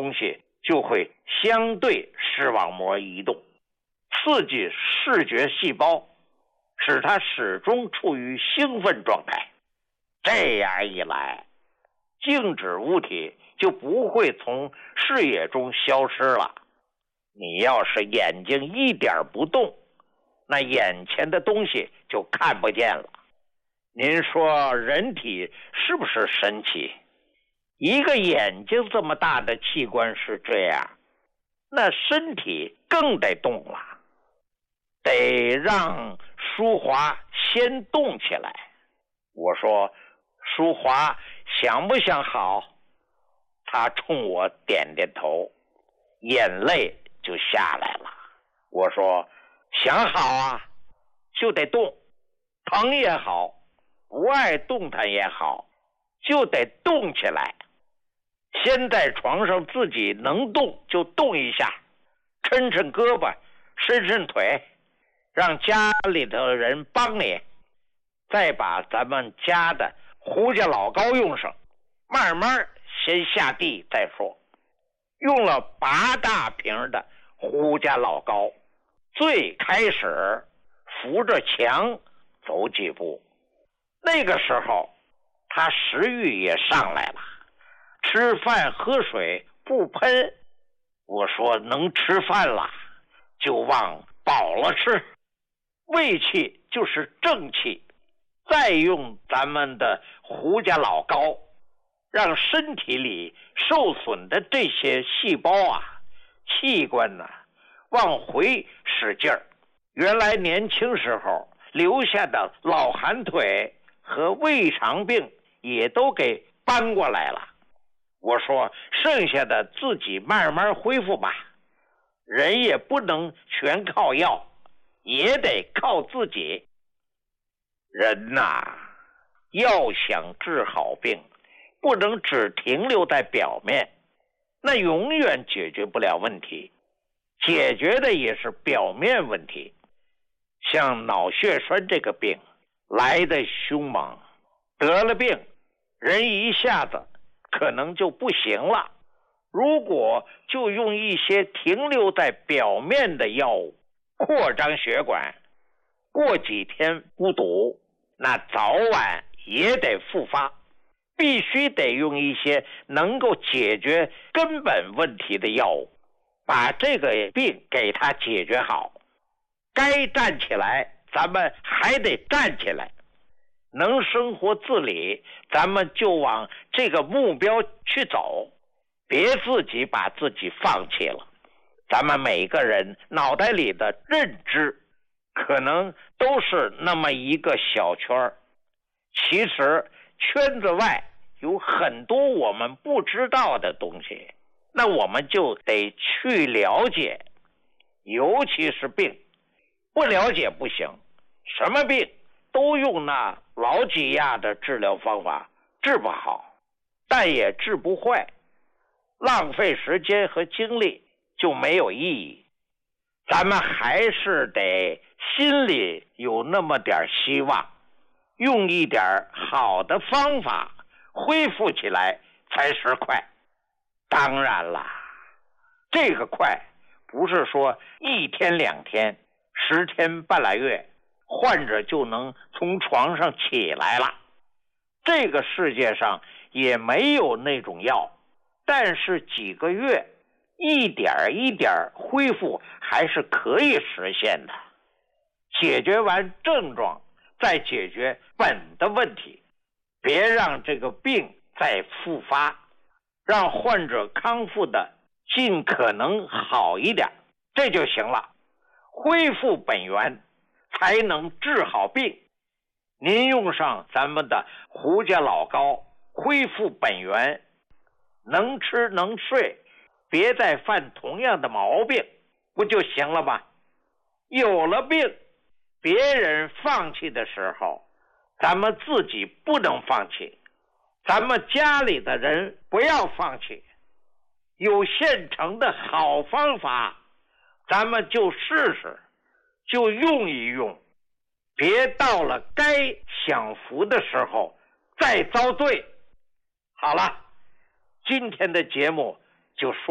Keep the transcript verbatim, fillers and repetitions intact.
东西就会相对视网膜移动，刺激视觉细胞，使它始终处于兴奋状态。这样一来，静止物体就不会从视野中消失了。你要是眼睛一点不动，那眼前的东西就看不见了。您说人体是不是神奇？一个眼睛这么大的器官是这样，那身体更得动了，得让淑华先动起来。我说淑华想不想好？他冲我点点头，眼泪就下来了。我说想好啊，就得动，疼也好，不爱动弹也好，就得动起来。先在床上自己能动就动一下，抻抻胳膊，伸伸腿，让家里的人帮你，再把咱们家的胡家老膏用上，慢慢先下地再说。用了八大瓶的胡家老膏，最开始扶着墙走几步，那个时候他食欲也上来了，吃饭喝水不喷。我说能吃饭了就往饱了吃，胃气就是正气，再用咱们的胡家老膏，让身体里受损的这些细胞啊、器官呢、啊、往回使劲儿。原来年轻时候留下的老寒腿和胃肠病也都给搬过来了。我说剩下的自己慢慢恢复吧，人也不能全靠药，也得靠自己。人呐，要想治好病，不能只停留在表面，那永远解决不了问题，解决的也是表面问题。像脑血栓这个病来得凶猛，得了病人一下子可能就不行了。如果就用一些停留在表面的药物扩张血管，过几天不堵，那早晚也得复发。必须得用一些能够解决根本问题的药物，把这个病给它解决好。该站起来咱们还得站起来，能生活自理咱们就往这个目标去走，别自己把自己放弃了。咱们每个人脑袋里的认知可能都是那么一个小圈，其实圈子外有很多我们不知道的东西，那我们就得去了解。尤其是病，不了解不行，什么病都用那老几样的治疗方法治不好，但也治不坏，浪费时间和精力就没有意义。咱们还是得心里有那么点希望，用一点好的方法恢复起来才是快。当然啦，这个快不是说一天两天、十天半拉月患者就能从床上起来了。这个世界上也没有那种药，但是几个月一点一点恢复还是可以实现的。解决完症状，再解决本的问题，别让这个病再复发，让患者康复的尽可能好一点，这就行了。恢复本源才能治好病。您用上咱们的胡家老膏，恢复本源，能吃能睡，别再犯同样的毛病，不就行了吗？有了病，别人放弃的时候，咱们自己不能放弃，咱们家里的人不要放弃。有现成的好方法，咱们就试试，就用一用，别到了该享福的时候再遭罪。好了，今天的节目就说